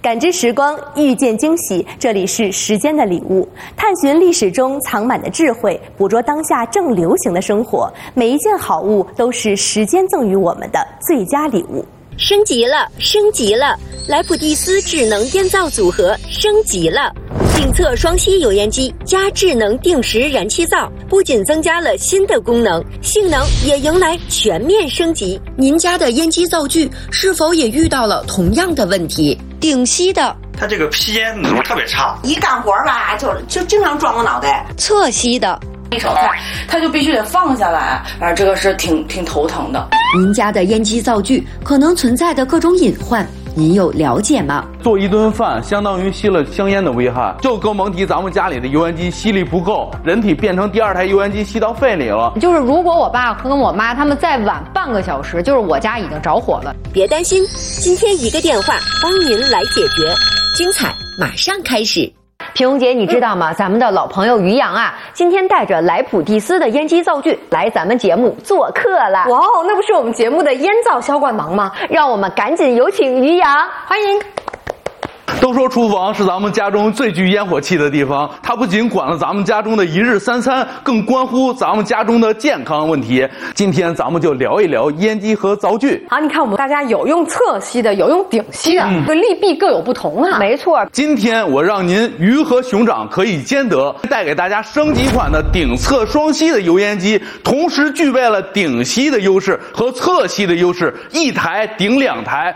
感知时光，遇见惊喜。这里是时间的礼物，探寻历史中藏满的智慧，捕捉当下正流行的生活。每一件好物都是时间赠予我们的最佳礼物。 升级了，升级了！莱普蒂斯智能烟灶组合升级了。定测双吸油烟机加智能定时燃气灶，不仅增加了新的功能，性能也迎来全面升级。 您家的烟机灶具是否也遇到了同样的问题？顶吸的， 它这个吸烟能力特别差， 一干活吧就经常撞我脑袋。 侧吸的， 一手菜它就必须得放下来，这个是挺头疼的。 您家的烟机灶具可能存在的各种隐患，您有了解吗？ 做一顿饭相当于吸了香烟的危害，就更甭提咱们家里的油烟机吸力不够，人体变成第二台油烟机吸到肺里了。 就是如果我爸跟我妈他们再晚半个小时，就是我家已经着火了。 别担心，今天一个电话帮您来解决，精彩马上开始。 平蓉姐，你知道吗？咱们的老朋友于洋啊，今天带着莱普蒂斯的烟机灶具来咱们节目做客了。 哇哦，那不是我们节目的烟灶销冠王吗？ 让我们赶紧有请于洋，欢迎。 都说厨房是咱们家中最具烟火气的地方，它不仅管了咱们家中的一日三餐，更关乎咱们家中的健康问题。今天咱们就聊一聊烟机和灶具。 好，你看我们大家有用侧吸的，有用顶吸的，利弊各有不同啊。 没错， 今天我让您鱼和熊掌可以兼得，带给大家升级款的顶侧双吸的油烟机，同时具备了顶吸的优势和侧吸的优势，一台顶两台。